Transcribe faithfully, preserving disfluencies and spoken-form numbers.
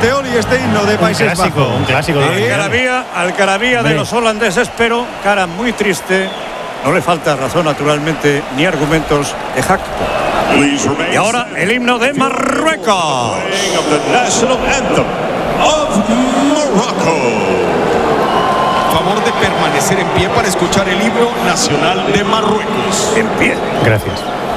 este Oli, este himno de Países un clásico, Bajos. un clásico. Algarabía, algarabía de los holandeses, pero cara muy triste. No le falta razón, naturalmente, ni argumentos de jacto. Y ahora el himno de Marruecos. Favor de permanecer en pie para escuchar el himno nacional de Marruecos. En pie. Gracias.